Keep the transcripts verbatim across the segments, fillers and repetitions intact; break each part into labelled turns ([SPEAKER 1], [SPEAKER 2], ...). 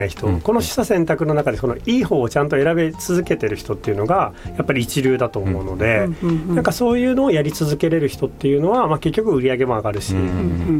[SPEAKER 1] 人、うん、この取捨選択の中でそのいい方をちゃんと選び続けてる人っていうのがやっぱり一流だと思うので、うん、なんかそういうのをやり続けれる人っていうのは、まあ、結局売り上げも上がるし、うん、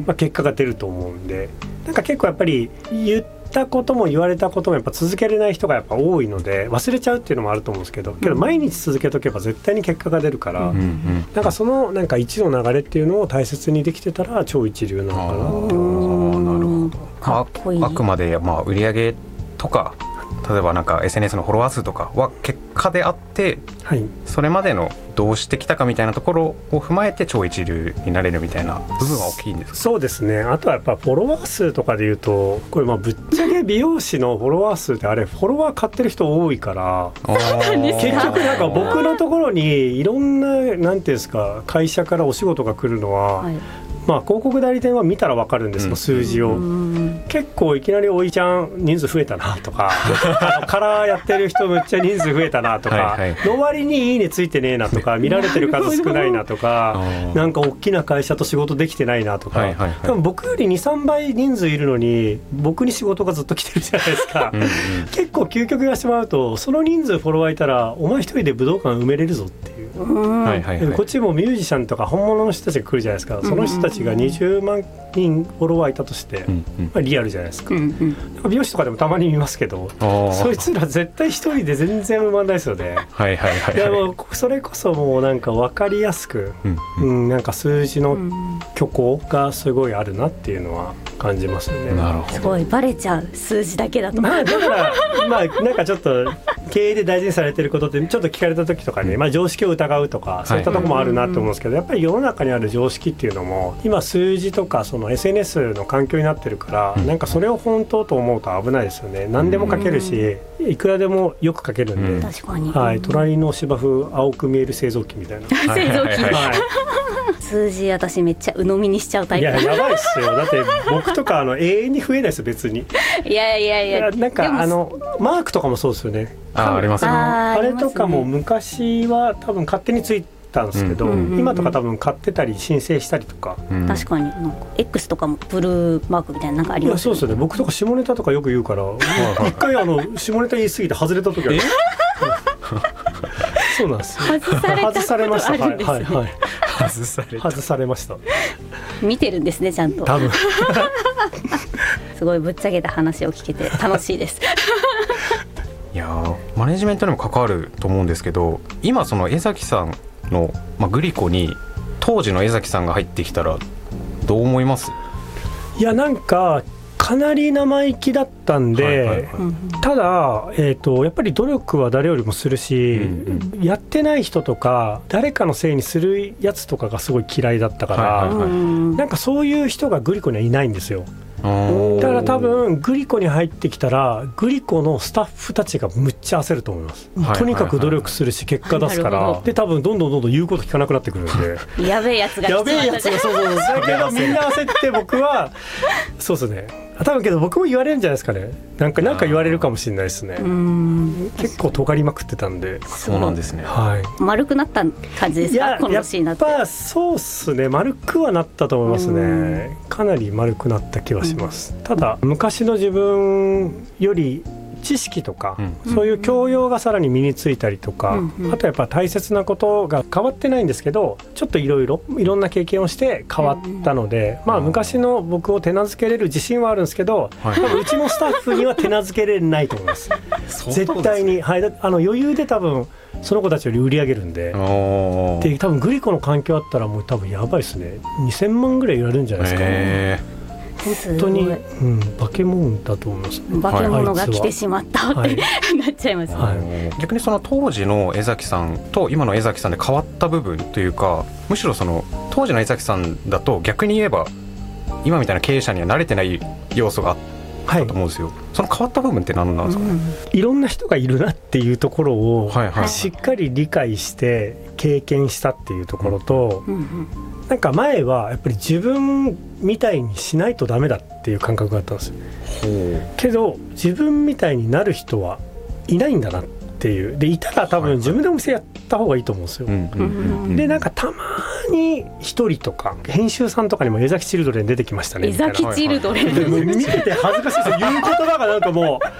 [SPEAKER 1] まあ、結果が出ると思うんで、なんか結構やっぱり言ったことも言われたこともやっぱ続けれない人がやっぱ多いので忘れちゃうっていうのもあると思うんですけど、けど毎日続けとけば絶対に結果が出るから、うん、なんかそのなんか一の流れっていうのを大切にできてたら超一流なのかなって思います。
[SPEAKER 2] なるほど。かっこいい。あくまでまあ売り上げとか例えばなんか エスエヌエス のフォロワー数とかは結果であって、はい、それまでのどうしてきたかみたいなところを踏まえて超一流になれるみたいな部分は大きいんですか？
[SPEAKER 1] そうですね。あとはやっぱフォロワー数とかでいうとこれまあぶっちゃけ美容師のフォロワー数ってあれフォロワー買ってる人多いから結局なんか僕のところにいろんななんていうんですか会社からお仕事が来るのは、はい、まあ、広告代理店は見たら分かるんですよ、うん、数字を、うん、結構いきなりおいちゃん人数増えたなとかあのカラーやってる人めっちゃ人数増えたなとかはい、はい、の割にいいねついてねえなとか見られてる数少ないなとかなんか大きな会社と仕事できてないなとか、はいはいはい、多分僕より にさんばい人数いるのに僕に仕事がずっと来てるじゃないですかうん、うん、結構究極言わせてもらうとその人数フォロワーいたらお前一人で武道館埋めれるぞっていう、はいはいはい、こっちもミュージシャンとか本物の人たちが来るじゃないですか。その人たちがにじゅうまんにんフォロワーいたとして、うんうん、まあ、リアルじゃないですか、うんうん、美容師とかでもたまに見ますけどそいつら絶対一人で全然埋まんないですよねはいはいはい、はい、でもそれこそもうなんか分かりやすく、うんうんうん、なんか数字の虚構がすごいあるなっていうのは感じますよね。
[SPEAKER 3] なるほど。すごいバレちゃう数字だけだと、まあ、
[SPEAKER 1] だからまあなんかちょっと経営で大事にされてることってちょっと聞かれた時とかに、まあ、常識を疑うとかそういったところもあるなと思うんですけど、やっぱり世の中にある常識っていうのも今数字とかその エスエヌエス の環境になってるから、なんかそれを本当と思うと危ないですよね。何でも書けるしいくらでもよく書けるんで、
[SPEAKER 3] 確かに、
[SPEAKER 1] はい、隣の芝生青く見える製造機みたいな
[SPEAKER 3] 製造機、はい、数字私めっちゃ鵜呑みにしちゃうタイプ。
[SPEAKER 1] いややばいっすよ。だって僕とかあの永遠に増えないですよ別に。
[SPEAKER 3] いやいやいや、
[SPEAKER 1] なんかあのマークとかもそうですよね。
[SPEAKER 2] あ, ありますね。
[SPEAKER 1] あ, あれとかも昔は多分勝手についたんですけど、うんうんうん、今とか多分買ってたり申請したりとか、
[SPEAKER 3] うん、確かになんか X とかもブルーマークみたいななんかありますよね。
[SPEAKER 1] いやそうですよね。僕とか下ネタとかよく言うから一回あの下ネタ言い過ぎて外れた時あるそうなんですよ。
[SPEAKER 3] 外された
[SPEAKER 1] 外されました。
[SPEAKER 3] ことあるんですね。
[SPEAKER 1] はいはいはい、
[SPEAKER 2] 外された
[SPEAKER 1] 外されました。
[SPEAKER 3] 見てるんですねちゃんと。
[SPEAKER 1] 多分
[SPEAKER 3] すごいぶっちゃけた話を聞けて楽しいです
[SPEAKER 2] いやマネジメントにも関わると思うんですけど、今その江崎さんの、まあ、グリコに当時の江崎さんが入ってきたらどう思います？
[SPEAKER 1] いやなんかかなり生意気だったんで、はいはいはい、ただ、えーと、やっぱり努力は誰よりもするし、うんうん、やってない人とか誰かのせいにするやつとかがすごい嫌いだったから、はいはいはい、なんかそういう人がグリコにはいないんですよ。だから多分グリコに入ってきたらグリコのスタッフたちがむっちゃ焦ると思います、はいはいはいはい、とにかく努力するし結果出すから、で多分どんどんどんどん言うこと聞かなくなってくるんで
[SPEAKER 3] やべえやつが
[SPEAKER 1] やべえやつがそうそうだけどみんな焦って僕はそうですね、多分けど僕も言われるんじゃないですかね。なんかなんか言われるかもしれないですね。うーん、結構尖りまくってたんで。
[SPEAKER 2] そうなんですね、
[SPEAKER 1] はい、
[SPEAKER 3] 丸くなった感じですか？このシーンになって。やっ
[SPEAKER 1] ぱそうっすね、丸くはなったと思いますね。かなり丸くなった気はします。ただ昔の自分より知識とか、うん、そういう教養がさらに身についたりとか、うんうん、あとやっぱ大切なことが変わってないんですけどちょっといろいろいろんな経験をして変わったので、うん、まあ昔の僕を手なずけれる自信はあるんですけど、はい、多分うちのスタッフには手なずけれないと思います絶対に、はい、あの余裕で多分その子たちより売り上げるんで、で多分グリコの環境あったらもう多分やばいですね。にせんまんぐらい売られるんじゃないですか、ね、本当に、うん、化け物だと思います、ね、
[SPEAKER 3] 化け物が来てしまった、はい、ってなっちゃいます、ね、
[SPEAKER 2] はい、逆にその当時の江崎さんと今の江崎さんで変わった部分というか、むしろその当時の江崎さんだと逆に言えば今みたいな経営者には慣れてない要素があったと思うんですよ、はい、その変わった部分って何なんですかね、うん、
[SPEAKER 1] いろんな人がいるなっていうところを、はいはい、しっかり理解して経験したっていうところと、うんうん、なんか前はやっぱり自分みたいにしないとダメだっていう感覚があったんですよ。けど自分みたいになる人はいないんだなっていうで、いたら多分自分でお店やっった方がいいと思うんですよ、
[SPEAKER 2] うんうんうん、
[SPEAKER 1] でなんかたまに一人とか編集さんとかにも江崎チルドレン出てきましたね
[SPEAKER 3] 江崎チルドレン
[SPEAKER 1] 見てて恥ずかしいですよ言う言葉がなんかも